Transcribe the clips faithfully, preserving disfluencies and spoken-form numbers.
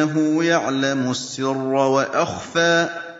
إنه يعلم السر وأخفى.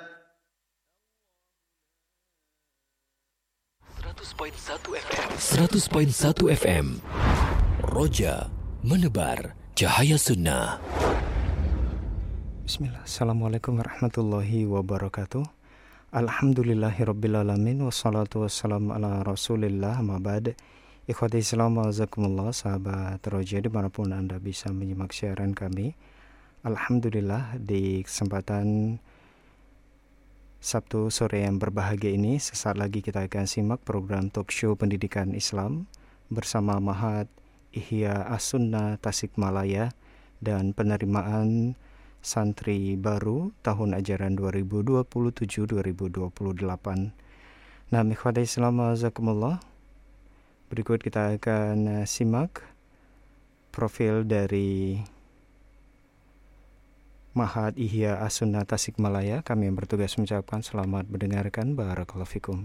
seratus koma satu F M Roja menebar cahaya sunnah. Bismillah. Assalamualaikum warahmatullahi wabarakatuh. Alhamdulillahirrabbilalamin. Wassalatu wassalamu ala rasulillah. Amma ba'd. Ikhwati Islam wa azakumullah, sahabat Roja dimanapun Anda bisa menyimak siaran kami. Alhamdulillah, di kesempatan Sabtu sore yang berbahagia ini, sesaat lagi kita akan simak program talk show pendidikan Islam bersama Ma'had Ihya As-Sunnah Tasikmalaya dan penerimaan santri baru tahun ajaran dua ribu dua puluh tujuh dua ribu dua puluh delapan. Nah, ikhwati Islam wa azakumullah, berikut kita akan simak profil dari Ma'had Ihya As-Sunnah Tasikmalaya. Kami yang bertugas mengucapkan selamat mendengarkan. Barakallahu fikum.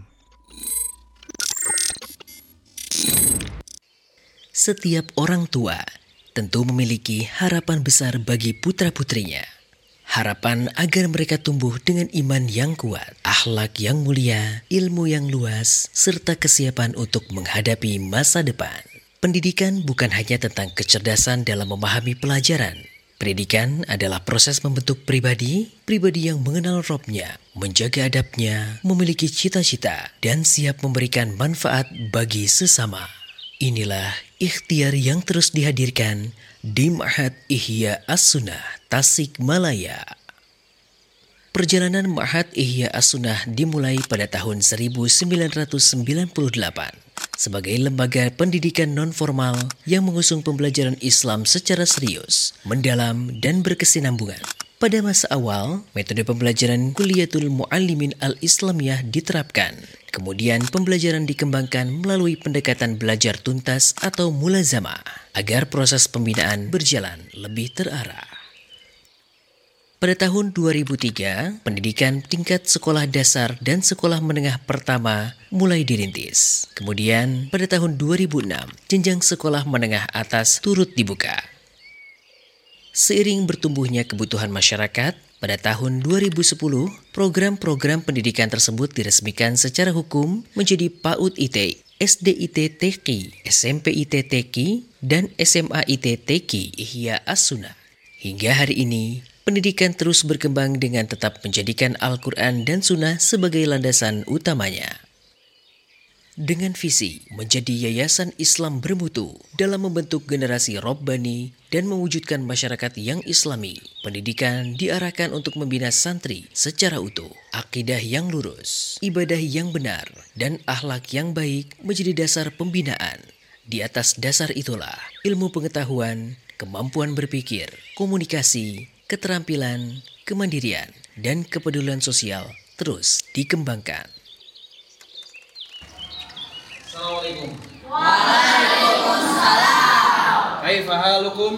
Setiap orang tua tentu memiliki harapan besar bagi putra-putrinya. Harapan agar mereka tumbuh dengan iman yang kuat, akhlak yang mulia, ilmu yang luas, serta kesiapan untuk menghadapi masa depan. Pendidikan bukan hanya tentang kecerdasan dalam memahami pelajaran. Pendidikan adalah proses membentuk pribadi, pribadi yang mengenal Robnya, menjaga adabnya, memiliki cita-cita, dan siap memberikan manfaat bagi sesama. Inilah ikhtiar yang terus dihadirkan di Ma'had Ihya As-Sunnah Tasikmalaya. Perjalanan Ma'had Ihya As-Sunnah dimulai pada tahun seribu sembilan ratus sembilan puluh delapan sebagai lembaga pendidikan non-formal yang mengusung pembelajaran Islam secara serius, mendalam, dan berkesinambungan. Pada masa awal, metode pembelajaran Kulliyatul Muallimin Al-Islamiyah diterapkan. Kemudian pembelajaran dikembangkan melalui pendekatan belajar tuntas atau mulazamah agar proses pembinaan berjalan lebih terarah. Pada tahun dua ribu tiga, pendidikan tingkat sekolah dasar dan sekolah menengah pertama mulai dirintis. Kemudian pada tahun dua ribu enam, jenjang sekolah menengah atas turut dibuka. Seiring bertumbuhnya kebutuhan masyarakat, pada tahun dua ribu sepuluh, program-program pendidikan tersebut diresmikan secara hukum menjadi PAUD I T, S D I T T Q I, S M P I T T Q I, dan S M A I T T Q I Ihya As-Sunnah. Hingga hari ini, pendidikan terus berkembang dengan tetap menjadikan Al-Quran dan Sunnah sebagai landasan utamanya. Dengan visi menjadi yayasan Islam bermutu dalam membentuk generasi Rabbani dan mewujudkan masyarakat yang Islami, pendidikan diarahkan untuk membina santri secara utuh. Akidah yang lurus, ibadah yang benar, dan akhlak yang baik menjadi dasar pembinaan. Di atas dasar itulah ilmu pengetahuan, kemampuan berpikir, komunikasi, keterampilan, kemandirian, dan kepedulian sosial terus dikembangkan. Assalamualaikum. Waalaikumsalam. Kaifa halukum?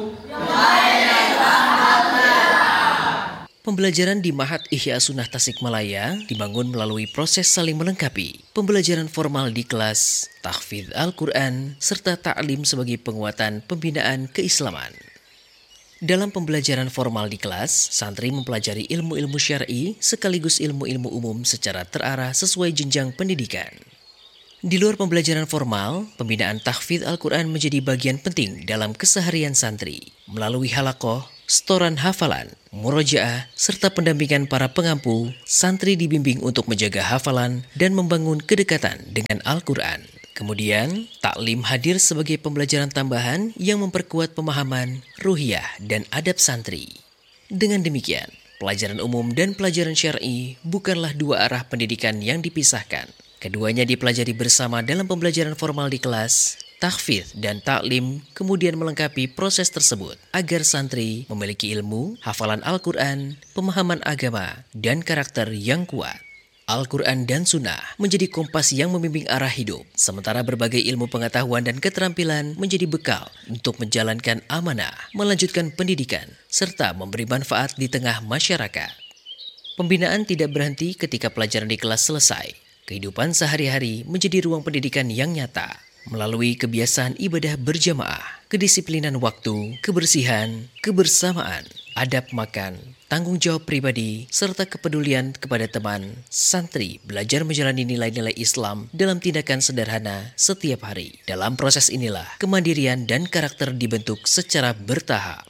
Pembelajaran di Ma'had Ihya As-Sunnah Tasikmalaya dibangun melalui proses saling melengkapi, pembelajaran formal di kelas, tahfidz Al-Quran, serta ta'lim sebagai penguatan pembinaan keislaman. Dalam pembelajaran formal di kelas, santri mempelajari ilmu-ilmu syar'i sekaligus ilmu-ilmu umum secara terarah sesuai jenjang pendidikan. Di luar pembelajaran formal, pembinaan tahfidz Al-Quran menjadi bagian penting dalam keseharian santri. Melalui halakoh, setoran hafalan, murojaah, serta pendampingan para pengampu, santri dibimbing untuk menjaga hafalan dan membangun kedekatan dengan Al-Quran. Kemudian, taklim hadir sebagai pembelajaran tambahan yang memperkuat pemahaman, ruhiyah, dan adab santri. Dengan demikian, pelajaran umum dan pelajaran syar'i bukanlah dua arah pendidikan yang dipisahkan. Keduanya dipelajari bersama dalam pembelajaran formal di kelas, tahfidz dan taklim kemudian melengkapi proses tersebut agar santri memiliki ilmu, hafalan Al-Quran, pemahaman agama, dan karakter yang kuat. Al-Quran dan Sunnah menjadi kompas yang membimbing arah hidup, sementara berbagai ilmu pengetahuan dan keterampilan menjadi bekal untuk menjalankan amanah, melanjutkan pendidikan, serta memberi manfaat di tengah masyarakat. Pembinaan tidak berhenti ketika pelajaran di kelas selesai. Kehidupan sehari-hari menjadi ruang pendidikan yang nyata, melalui kebiasaan ibadah berjamaah, kedisiplinan waktu, kebersihan, kebersamaan, adab makan, tanggung jawab pribadi, serta kepedulian kepada teman, santri belajar menjalani nilai-nilai Islam dalam tindakan sederhana setiap hari. Dalam proses inilah kemandirian dan karakter dibentuk secara bertahap.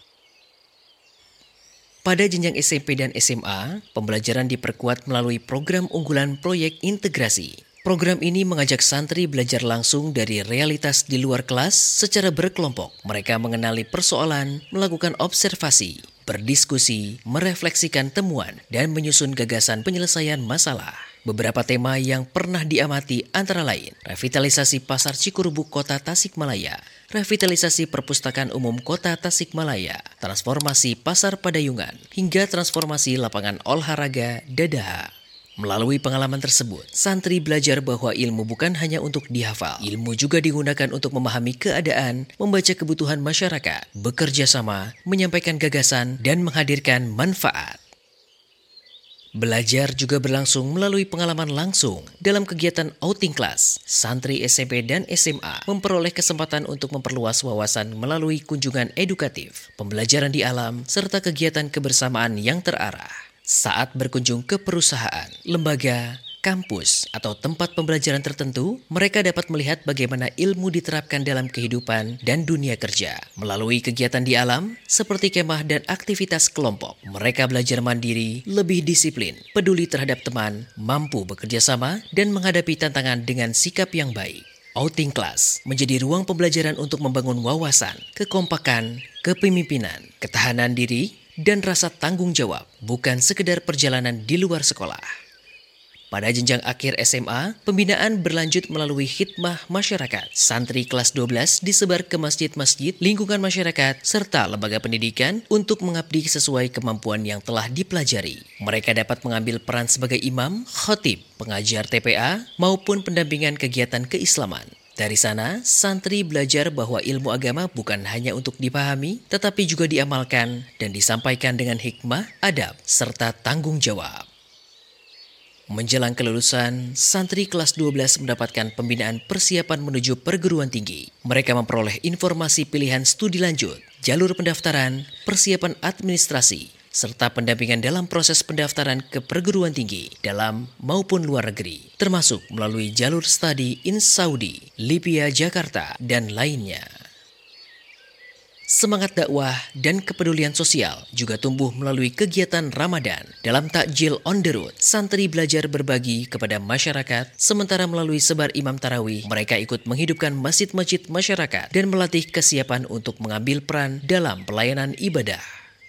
Pada jenjang S M P dan S M A, pembelajaran diperkuat melalui program unggulan proyek integrasi. Program ini mengajak santri belajar langsung dari realitas di luar kelas secara berkelompok. Mereka mengenali persoalan, melakukan observasi, berdiskusi, merefleksikan temuan, dan menyusun gagasan penyelesaian masalah. Beberapa tema yang pernah diamati antara lain revitalisasi Pasar Cikurubu Kota Tasikmalaya, revitalisasi Perpustakaan Umum Kota Tasikmalaya, transformasi Pasar Padayungan, hingga transformasi lapangan olahraga Dadaha. Melalui pengalaman tersebut, santri belajar bahwa ilmu bukan hanya untuk dihafal. Ilmu juga digunakan untuk memahami keadaan, membaca kebutuhan masyarakat, bekerja sama, menyampaikan gagasan, dan menghadirkan manfaat. Belajar juga berlangsung melalui pengalaman langsung. Dalam kegiatan outing class, santri S M P dan S M A memperoleh kesempatan untuk memperluas wawasan melalui kunjungan edukatif, pembelajaran di alam, serta kegiatan kebersamaan yang terarah. Saat berkunjung ke perusahaan, lembaga, kampus, atau tempat pembelajaran tertentu, mereka dapat melihat bagaimana ilmu diterapkan dalam kehidupan dan dunia kerja. Melalui kegiatan di alam, seperti kemah dan aktivitas kelompok, mereka belajar mandiri, lebih disiplin, peduli terhadap teman, mampu bekerja sama, dan menghadapi tantangan dengan sikap yang baik. Outing class menjadi ruang pembelajaran untuk membangun wawasan, kekompakan, kepemimpinan, ketahanan diri, dan rasa tanggung jawab, bukan sekedar perjalanan di luar sekolah. Pada jenjang akhir S M A, pembinaan berlanjut melalui khidmah masyarakat. Santri kelas dua belas disebar ke masjid-masjid, lingkungan masyarakat, serta lembaga pendidikan untuk mengabdi sesuai kemampuan yang telah dipelajari. Mereka dapat mengambil peran sebagai imam, khatib, pengajar T P A, maupun pendampingan kegiatan keislaman. Dari sana, santri belajar bahwa ilmu agama bukan hanya untuk dipahami, tetapi juga diamalkan dan disampaikan dengan hikmah, adab, serta tanggung jawab. Menjelang kelulusan, santri kelas dua belas mendapatkan pembinaan persiapan menuju perguruan tinggi. Mereka memperoleh informasi pilihan studi lanjut, jalur pendaftaran, persiapan administrasi, serta pendampingan dalam proses pendaftaran ke perguruan tinggi dalam maupun luar negeri, termasuk melalui jalur studi in Saudi, Libya, Jakarta, dan lainnya. Semangat dakwah dan kepedulian sosial juga tumbuh melalui kegiatan Ramadan. Dalam takjil on the road, santri belajar berbagi kepada masyarakat, sementara melalui sebar imam tarawih, mereka ikut menghidupkan masjid-masjid masyarakat dan melatih kesiapan untuk mengambil peran dalam pelayanan ibadah.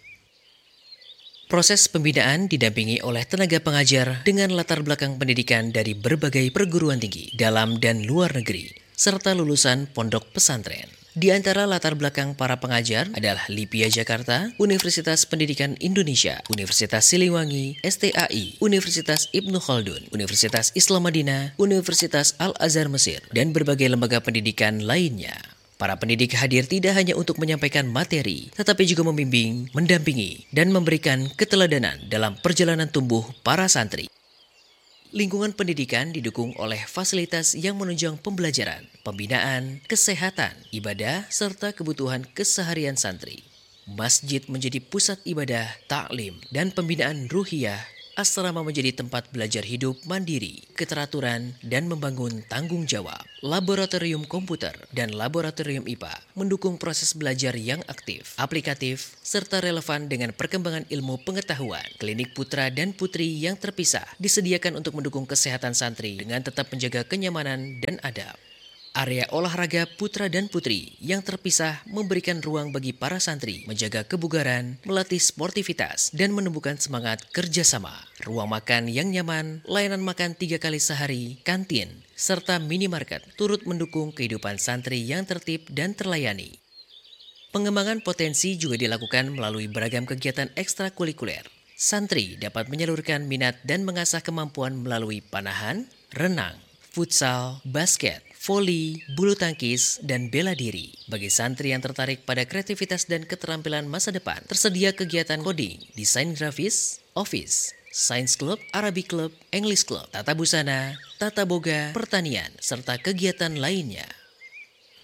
Proses pembinaan didampingi oleh tenaga pengajar dengan latar belakang pendidikan dari berbagai perguruan tinggi, dalam dan luar negeri, serta lulusan pondok pesantren. Di antara latar belakang para pengajar adalah Libya Jakarta, Universitas Pendidikan Indonesia, Universitas Siliwangi, S T A I, Universitas Ibnu Khaldun, Universitas Islam Madinah, Universitas Al-Azhar Mesir, dan berbagai lembaga pendidikan lainnya. Para pendidik hadir tidak hanya untuk menyampaikan materi, tetapi juga membimbing, mendampingi, dan memberikan keteladanan dalam perjalanan tumbuh para santri. Lingkungan pendidikan didukung oleh fasilitas yang menunjang pembelajaran, pembinaan, kesehatan, ibadah, serta kebutuhan keseharian santri. Masjid menjadi pusat ibadah, taklim, dan pembinaan ruhiyah. Asrama menjadi tempat belajar hidup mandiri, keteraturan, dan membangun tanggung jawab. Laboratorium komputer dan laboratorium I P A mendukung proses belajar yang aktif, aplikatif, serta relevan dengan perkembangan ilmu pengetahuan. Klinik putra dan putri yang terpisah disediakan untuk mendukung kesehatan santri dengan tetap menjaga kenyamanan dan adab. Area olahraga putra dan putri yang terpisah memberikan ruang bagi para santri menjaga kebugaran, melatih sportivitas, dan menumbuhkan semangat kerjasama. Ruang makan yang nyaman, layanan makan tiga kali sehari, kantin, serta minimarket turut mendukung kehidupan santri yang tertib dan terlayani. Pengembangan potensi juga dilakukan melalui beragam kegiatan ekstrakurikuler. Santri dapat menyalurkan minat dan mengasah kemampuan melalui panahan, renang, futsal, basket, voli, bulu tangkis, dan bela diri. Bagi santri yang tertarik pada kreativitas dan keterampilan masa depan, tersedia kegiatan coding, desain grafis, office, science club, Arabic club, English club, tata busana, tata boga, pertanian, serta kegiatan lainnya.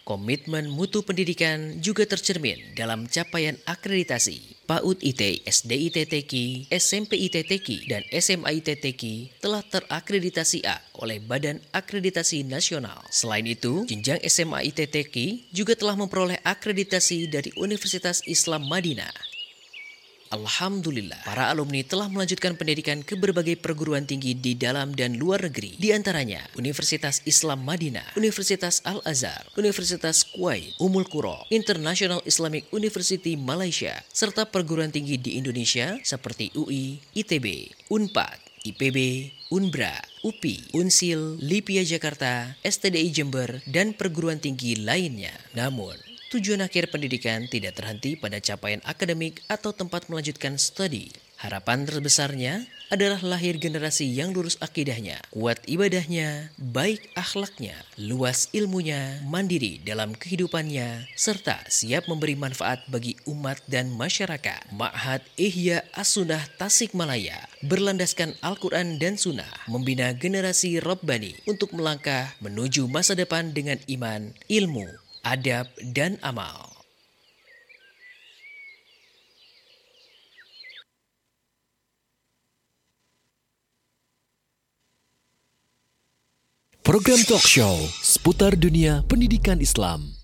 Komitmen mutu pendidikan juga tercermin dalam capaian akreditasi. PAUD I T, S D I T T Q I, S M P I T T Q I, dan S M A I T T Q I telah terakreditasi A oleh Badan Akreditasi Nasional. Selain itu, jenjang S M A I T T Q I juga telah memperoleh akreditasi dari Universitas Islam Madinah. Alhamdulillah, para alumni telah melanjutkan pendidikan ke berbagai perguruan tinggi di dalam dan luar negeri. Di antaranya Universitas Islam Madinah, Universitas Al-Azhar, Universitas Kuwait, Ummul Qura, International Islamic University Malaysia, serta perguruan tinggi di Indonesia seperti U I, I T B, Unpad, I P B, Unbra, U P I, Unsil, Lipia Jakarta, S T D I Jember, dan perguruan tinggi lainnya. Namun, tujuan akhir pendidikan tidak terhenti pada capaian akademik atau tempat melanjutkan studi. Harapan terbesarnya adalah lahir generasi yang lurus akidahnya, kuat ibadahnya, baik akhlaknya, luas ilmunya, mandiri dalam kehidupannya, serta siap memberi manfaat bagi umat dan masyarakat. Ma'had Ihya As-Sunnah Tasikmalaya berlandaskan Al-Quran dan Sunnah, membina generasi Rabbani untuk melangkah menuju masa depan dengan iman, ilmu, adab, dan amal. Program talk show seputar dunia pendidikan Islam.